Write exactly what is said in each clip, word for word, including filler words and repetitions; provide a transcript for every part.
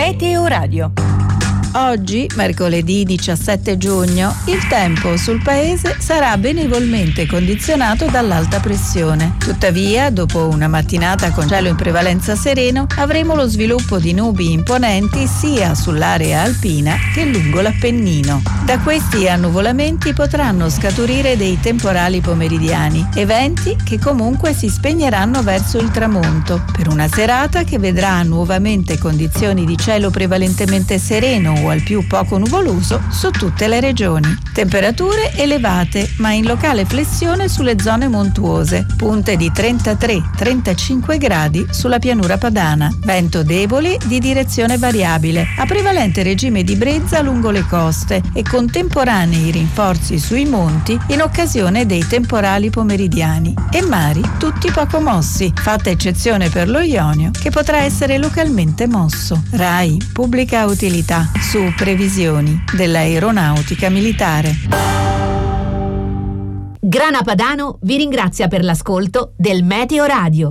Meteoradio. Oggi, mercoledì diciassette giugno, il tempo sul paese sarà benevolmente condizionato dall'alta pressione. Tuttavia, dopo una mattinata con cielo in prevalenza sereno, avremo lo sviluppo di nubi imponenti sia sull'area alpina che lungo l'Appennino. Da questi annuvolamenti potranno scaturire dei temporali pomeridiani, eventi che comunque si spegneranno verso il tramonto, per una serata che vedrà nuovamente condizioni di cielo prevalentemente sereno o al più poco nuvoloso su tutte le regioni. Temperature elevate, ma in locale flessione sulle zone montuose, punte di trentatré trentacinque gradi sulla pianura padana. Vento debole di direzione variabile, a prevalente regime di brezza lungo le coste e contemporanei rinforzi sui monti in occasione dei temporali pomeridiani. E mari tutti poco mossi, fatta eccezione per lo Ionio, che potrà essere localmente mosso. RAI, pubblica utilità, su previsioni dell'aeronautica militare. Grana Padano vi ringrazia per l'ascolto del Meteoradio.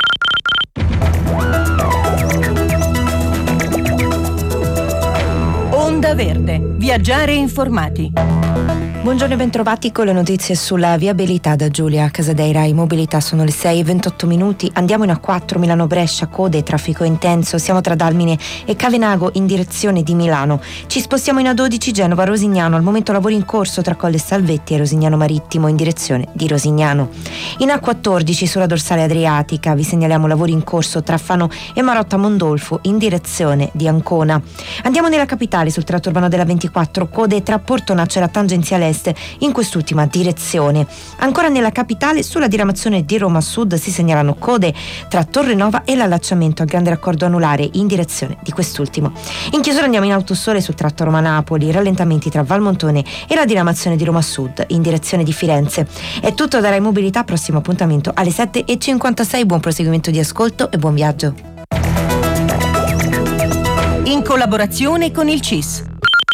Onda Verde, viaggiare informati. Buongiorno e bentrovati con le notizie sulla viabilità da Giulia Casadeira. In mobilità sono le sei e ventotto minuti. Andiamo in A quattro Milano-Brescia, code, traffico intenso. Siamo tra Dalmine e Cavenago in direzione di Milano. Ci spostiamo in A dodici Genova-Rosignano. Al momento lavori in corso tra Colle Salvetti e Rosignano Marittimo in direzione di Rosignano. In A quattordici sulla dorsale adriatica vi segnaliamo lavori in corso tra Fano e Marotta Mondolfo in direzione di Ancona. Andiamo nella capitale sul tratto urbano della ventiquattro, code tra Portonaccio e la tangenziale in quest'ultima direzione. Ancora nella capitale sulla diramazione di Roma Sud si segnalano code tra Torre Nova e l'allacciamento al grande raccordo anulare in direzione di quest'ultimo. In chiusura andiamo in autosole sul tratto Roma-Napoli, rallentamenti tra Valmontone e la diramazione di Roma Sud in direzione di Firenze. È tutto da Rai Mobilità, prossimo appuntamento alle sette e cinquantasei. Buon proseguimento di ascolto e buon viaggio. In collaborazione con il C I S.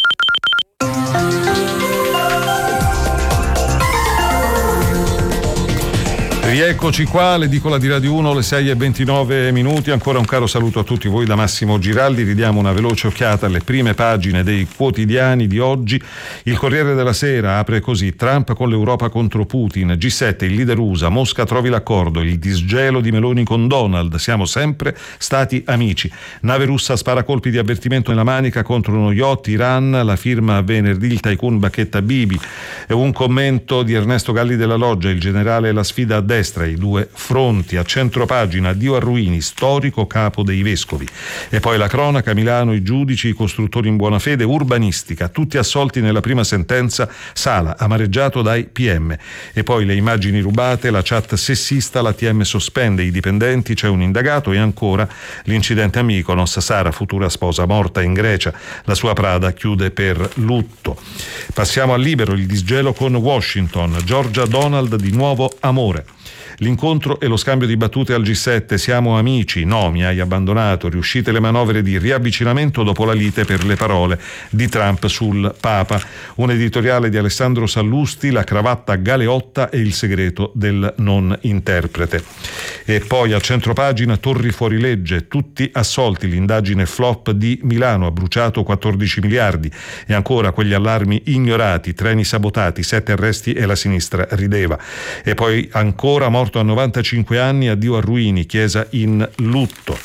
Rieccoci qua, l'edicola di Radio uno, le sei e ventinove minuti. Ancora un caro saluto a tutti voi da Massimo Giraldi. Ridiamo una veloce occhiata alle prime pagine dei quotidiani di oggi. Il Corriere della Sera apre così: Trump con l'Europa contro Putin, G sette, il leader U S A, Mosca trovi l'accordo, il disgelo di Meloni con Donald, siamo sempre stati amici. Nave russa spara colpi di avvertimento nella Manica contro uno yacht, Iran, la firma venerdì il tycoon Bacchetta Bibi. E un commento di Ernesto Galli della Loggia, il generale e la sfida a destra, i due fronti. A centropagina, addio a Ruini, storico capo dei vescovi. E poi la cronaca, Milano, i giudici, i costruttori in buona fede, urbanistica, tutti assolti nella prima sentenza, Sala amareggiato dai P M. E poi le immagini rubate, la chat sessista, l'A T M sospende i dipendenti, c'è un indagato. E ancora l'incidente a Mykonos, Sara, futura sposa, morta in Grecia, la sua Prada chiude per lutto. Passiamo al Libero, il disgelo con Washington, Giorgia Donald di nuovo amore. L'incontro e lo scambio di battute al G sette, siamo amici, no mi hai abbandonato, riuscite le manovre di riavvicinamento dopo la lite per le parole di Trump sul Papa. Un editoriale di Alessandro Sallusti, la cravatta galeotta e il segreto del non interprete. E poi al centropagina, Torri fuori legge, tutti assolti, l'indagine flop di Milano, ha bruciato quattordici miliardi. E ancora quegli allarmi ignorati, treni sabotati, sette arresti e la sinistra rideva. E poi ancora morto a novantacinque anni, addio a Ruini, chiesa in lutto.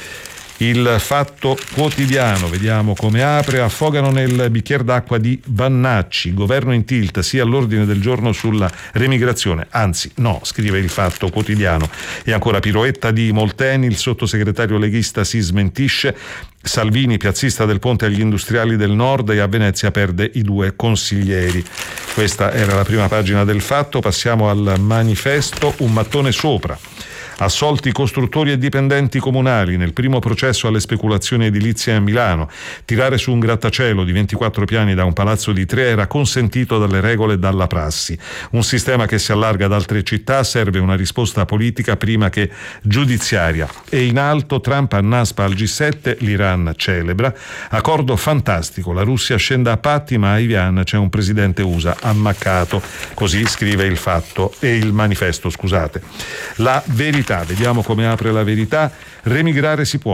Il Fatto Quotidiano, vediamo come apre: affogano nel bicchiere d'acqua di Vannacci, governo in tilt, sia all'ordine del giorno sulla remigrazione, anzi no, scrive il Fatto Quotidiano. E ancora piroetta di Molteni, il sottosegretario leghista si smentisce, Salvini piazzista del ponte agli industriali del nord e a Venezia perde i due consiglieri. Questa era la prima pagina del Fatto. Passiamo al Manifesto, un mattone sopra. Assolti costruttori e dipendenti comunali nel primo processo alle speculazioni edilizie a Milano. Tirare su un grattacielo di ventiquattro piani da un palazzo di tre era consentito dalle regole e dalla prassi. Un sistema che si allarga ad altre città, serve una risposta politica prima che giudiziaria. E in alto, Trump annaspa al G sette, l'Iran celebra. Accordo fantastico, la Russia scende a patti, ma a Evian c'è un presidente U S A ammaccato. Così scrive il Fatto e il Manifesto, scusate. La Verità, vediamo come apre la Verità. Remigrare si può.